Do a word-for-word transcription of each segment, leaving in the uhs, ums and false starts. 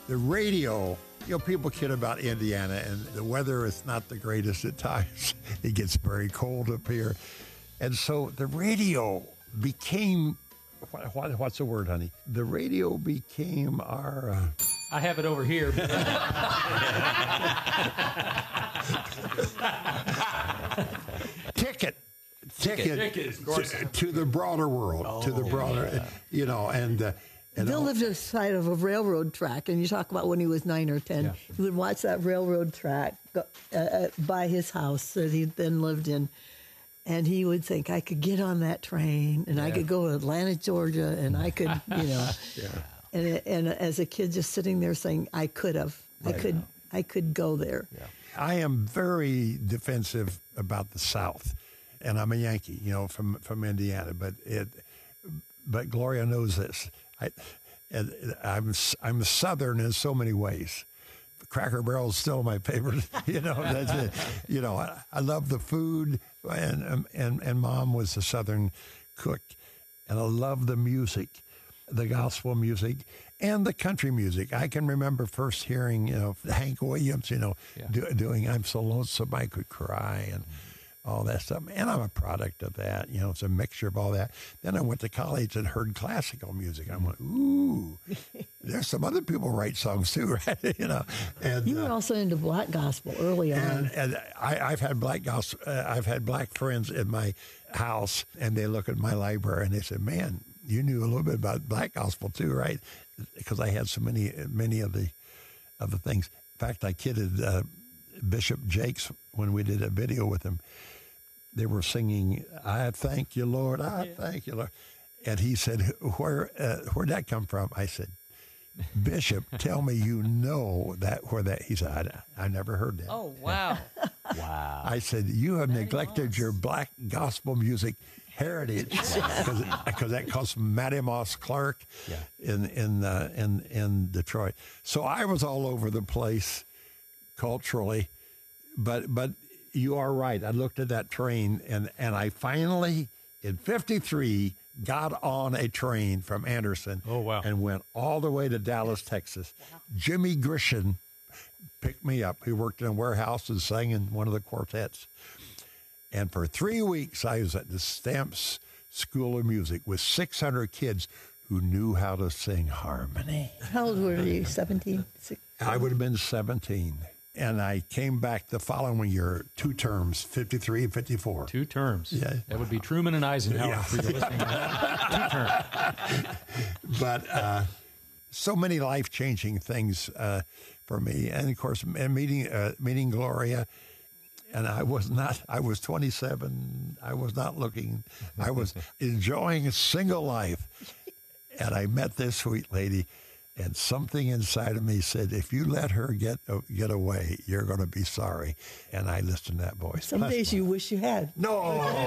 The radio, you know, people kid about Indiana, and the weather is not the greatest at times. It gets very cold up here. And so the radio became, what, what, what's the word, honey? The radio became our... Uh, I have it over here. ticket. Ticket, Ticket, to, to the broader world, oh, to the broader, yeah. you know, and... Uh, And Bill lived on the side of a railroad track, and you talk about when he was nine or ten. Yeah. He would watch that railroad track go, uh, by his house that he then lived in, and he would think, I could get on that train, and yeah. I could go to Atlanta, Georgia, and I could, you know. yeah. And and as a kid, just sitting there saying, I could have, right I could, now. I could go there. Yeah. I am very defensive about the South, and I'm a Yankee, you know, from from Indiana, but it, but Gloria knows this. I, and I'm I'm Southern in so many ways. Cracker Barrel is still my favorite. You know, that's it. You know, I, I love the food, and and and Mom was a Southern cook, and I love the music, the gospel music, and the country music. I can remember first hearing, you know, Hank Williams, you know, yeah. do, doing "I'm So Lonesome I Could Cry" and. all that stuff. And I'm a product of that. You know, it's a mixture of all that. Then I went to college and heard classical music. I went, ooh, there's some other people write songs too, right? you know. And, you were uh, also into black gospel early on. And, and I, I've had black gospel. Uh, I've had black friends in my house, and they look at my library and they said, "Man, you knew a little bit about black gospel too, right?" Because I had so many, many of the, of the things. In fact, I kidded uh, Bishop Jakes when we did a video with him. They were singing, "I thank you, Lord, I yeah. thank you, Lord." And he said, where, uh, where'd that come from? I said, "Bishop, tell me you know that where that." He said, I, I never heard that. Oh, wow. Wow. I said, "You have Very neglected nice. your black gospel music heritage." Because that comes from Mattie Moss Clark yeah. in, in, uh, in, in Detroit. So I was all over the place culturally, but but you are right. I looked at that train, and, and I finally, in fifty-three, got on a train from Anderson oh, wow. and went all the way to Dallas, Texas. Wow. Jimmy Grisham picked me up. He worked in a warehouse and sang in one of the quartets. And for three weeks, I was at the Stamps School of Music with six hundred kids who knew how to sing harmony. How old were you, seventeen? I would have been seventeen. And I came back the following year, two terms, fifty-three and fifty-four. Two terms. Yeah. That would be Truman and Eisenhower yeah. for you listening. Two terms. But uh, so many life-changing things uh, for me. And, of course, and meeting uh, meeting Gloria. And I was not, I was twenty-seven. I was not looking. I was enjoying a single life. And I met this sweet lady. And something inside of me said, if you let her get uh, get away, you're going to be sorry. And I listened to that voice. Some That's days my... you wish you had. No.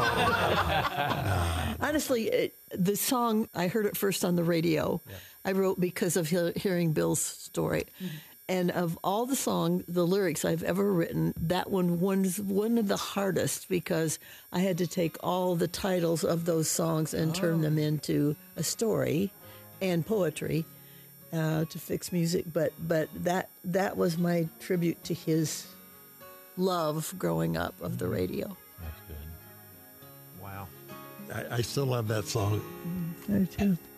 no. Honestly, it, the song, I heard it first on the radio. Yeah. I wrote because of he- hearing Bill's story. Mm-hmm. And of all the song, the lyrics I've ever written, that one was one of the hardest because I had to take all the titles of those songs and oh. turn them into a story and poetry. Uh, to fix music, but but that that was my tribute to his love growing up of the radio. That's good. Wow. I, I still love that song. Mm, I do too.